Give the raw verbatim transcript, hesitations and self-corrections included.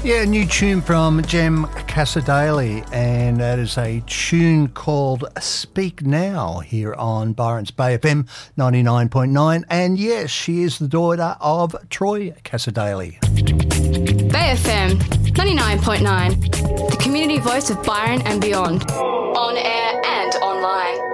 Yeah, a new tune from Jem Cassadaly, and that is a tune called Speak Now here on Byron's Bay F M ninety-nine point nine. And yes, she is the daughter of Troy Cassadaly. Bay F M ninety-nine point nine, the community voice of Byron and beyond. On air and online.